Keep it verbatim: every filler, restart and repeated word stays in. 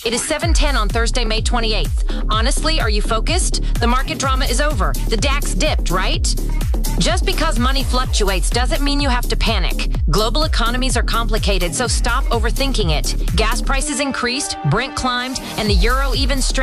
It is seven ten on Thursday, May twenty-eighth. Honestly, are you focused? The market drama is over. The DAX dipped, right? Just because money fluctuates doesn't mean you have to panic. Global economies are complicated, so stop overthinking it. Gas prices increased, Brent climbed, and the euro even strengthened.